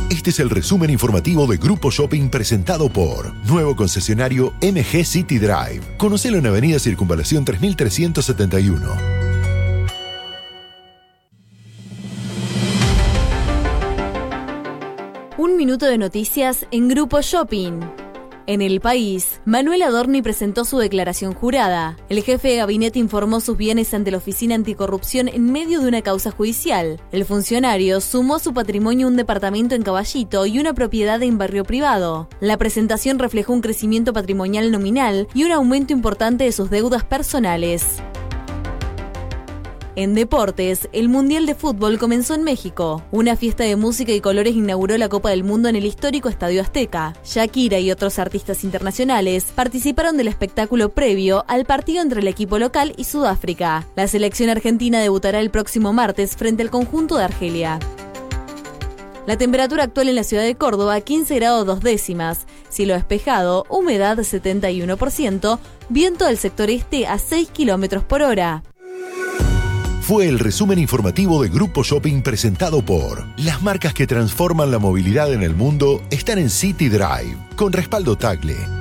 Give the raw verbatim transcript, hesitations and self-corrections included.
Este es el resumen informativo de Grupo Shopping presentado por nuevo concesionario M G City Drive. Conocelo en Avenida Circunvalación tres mil trescientos setenta y uno. Un minuto de noticias en Grupo Shopping. En El País, Manuel Adorni presentó su declaración jurada. El jefe de gabinete informó sus bienes ante la Oficina Anticorrupción en medio de una causa judicial. El funcionario sumó a su patrimonio un departamento en Caballito y una propiedad en barrio privado. La presentación reflejó un crecimiento patrimonial nominal y un aumento importante de sus deudas personales. En deportes, el Mundial de Fútbol comenzó en México. Una fiesta de música y colores inauguró la Copa del Mundo en el histórico Estadio Azteca. Shakira y otros artistas internacionales participaron del espectáculo previo al partido entre el equipo local y Sudáfrica. La selección argentina debutará el próximo martes frente al conjunto de Argelia. La temperatura actual en la ciudad de Córdoba, quince grados dos décimas. Cielo despejado, humedad setenta y uno por ciento, viento del sector este a seis kilómetros por hora. Fue el resumen informativo de Grupo Shopping presentado por las marcas que transforman la movilidad en el mundo están en City Drive, con respaldo Tagle.